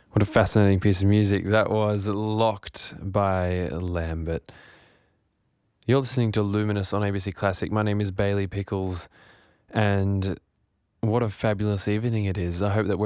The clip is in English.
What a fascinating piece of music. That was Locked by Lambert. You're listening to Luminous on ABC Classic. My name is Bailey Pickles, and what a fabulous evening it is. I hope that